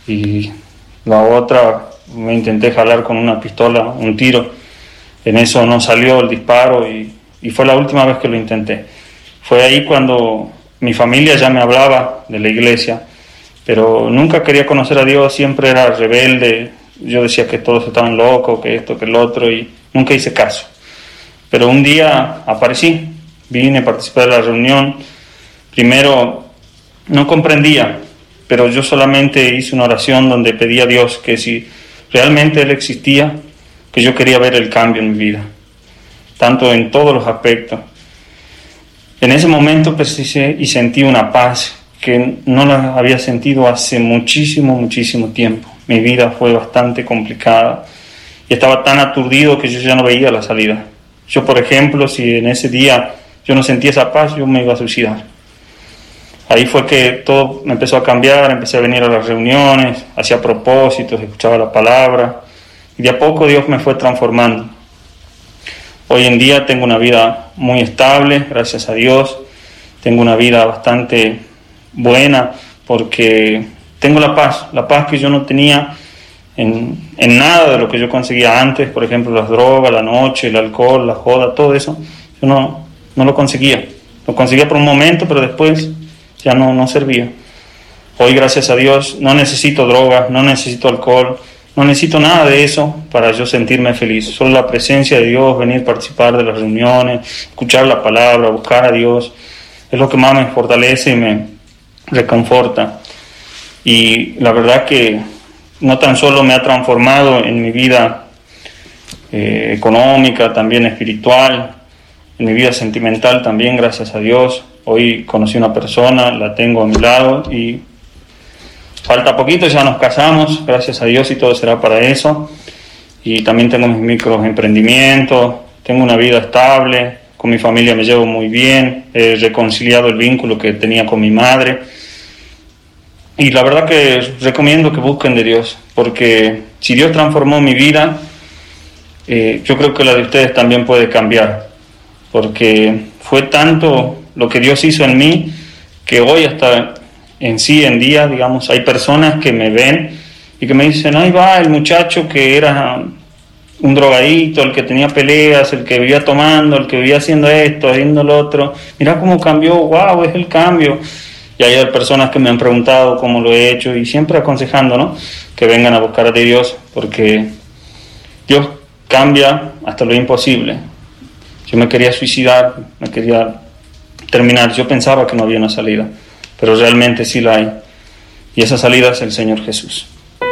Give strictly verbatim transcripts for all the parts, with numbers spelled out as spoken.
y la otra me intenté jalar con una pistola, un tiro. En eso no salió el disparo y, y fue la última vez que lo intenté. Fue ahí cuando mi familia ya me hablaba de la iglesia, pero nunca quería conocer a Dios, siempre era rebelde. Yo decía que todos estaban locos, que esto, que el otro, y nunca hice caso. Pero un día aparecí, vine a participar de la reunión. Primero no comprendía, pero yo solamente hice una oración donde pedí a Dios que si realmente Él existía, que yo quería ver el cambio en mi vida, tanto en todos los aspectos. En ese momento precisé y sentí una paz que no la había sentido hace muchísimo, muchísimo tiempo. Mi vida fue bastante complicada y estaba tan aturdido que yo ya no veía la salida. Yo, por ejemplo, si en ese día yo no sentía esa paz, yo me iba a suicidar. Ahí fue que todo me empezó a cambiar, empecé a venir a las reuniones, hacía propósitos, escuchaba la palabra, y de a poco Dios me fue transformando. Hoy en día tengo una vida muy estable, gracias a Dios. Tengo una vida bastante buena porque tengo la paz, la paz que yo no tenía en, en nada de lo que yo conseguía antes. Por ejemplo, las drogas, la noche, el alcohol, la joda, todo eso, yo no, no lo conseguía. Lo conseguía por un momento, pero después ya no, no servía. Hoy, gracias a Dios, no necesito drogas, no necesito alcohol, no necesito nada de eso para yo sentirme feliz. Solo la presencia de Dios, venir a participar de las reuniones, escuchar la palabra, buscar a Dios, es lo que más me fortalece y me reconforta. Y la verdad que no tan solo me ha transformado en mi vida eh, económica, también espiritual, en mi vida sentimental también, gracias a Dios. Hoy conocí una persona, la tengo a mi lado y falta poquito, ya nos casamos, gracias a Dios, y todo será para eso. Y también tengo mis microemprendimientos, tengo una vida estable, con mi familia me llevo muy bien, he reconciliado el vínculo que tenía con mi madre. Y la verdad que recomiendo que busquen de Dios, porque si Dios transformó mi vida, eh, yo creo que la de ustedes también puede cambiar, porque fue tanto lo que Dios hizo en mí, que hoy hasta en sí en día, digamos, hay personas que me ven y que me dicen, ahí va el muchacho que era un drogadito, el que tenía peleas, el que vivía tomando, el que vivía haciendo esto, haciendo lo otro, mira cómo cambió, wow, es el cambio. Y hay personas que me han preguntado cómo lo he hecho y siempre aconsejando, ¿no?, que vengan a buscar a Dios, porque Dios cambia hasta lo imposible. Yo me quería suicidar, me quería terminar, yo pensaba que no había una salida, pero realmente sí la hay, y esa salida es el Señor Jesús.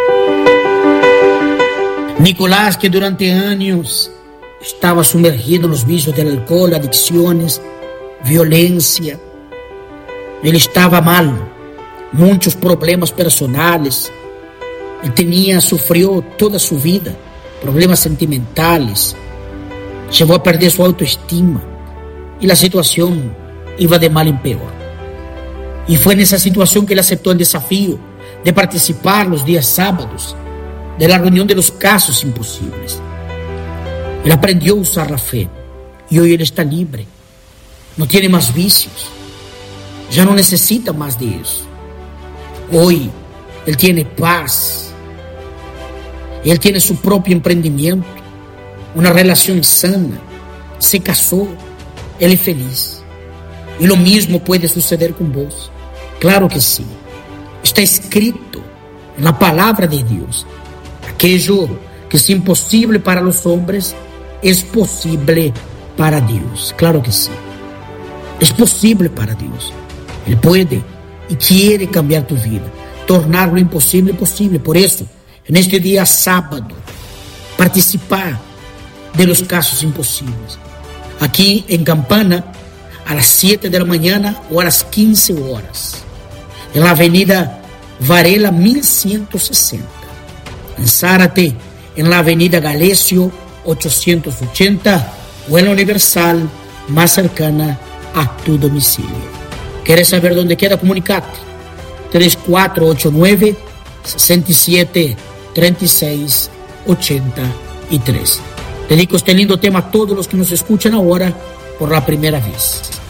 Nicolás, que durante años estaba sumergido en los vicios del alcohol, adicciones, violencia. Él estaba mal, muchos problemas personales. Él tenía, sufrió toda su vida, problemas sentimentales. Llegó a perder su autoestima y la situación iba de mal en peor. Y fue en esa situación que él aceptó el desafío de participar los días sábados de la reunión de los casos imposibles. Él aprendió a usar la fe y hoy él está libre. No tiene más vicios. Ya no necesita más de eso. Hoy él tiene paz. Él tiene su propio emprendimiento, una relación sana. Se casó. Él es feliz. Y lo mismo puede suceder con vos. Claro que sí. Está escrito en la palabra de Dios. Aquello que es imposible para los hombres es posible para Dios. Claro que sí. Es posible para Dios. Él puede y quiere cambiar tu vida, tornar lo imposible posible. Por eso, en este día sábado, participar de los casos imposibles. Aquí en Campana, a las siete de la mañana o a las quince horas. En la avenida Varela mil ciento sesenta. En Zárate, en la avenida Galesio ochocientos ochenta o en la Universal más cercana a tu domicilio. ¿Quieres saber dónde queda? Comunicate. tres cuatro ocho nueve, seis siete, tres seis, ocho tres. Dedico este lindo tema a todos los que nos escuchan ahora por la primera vez.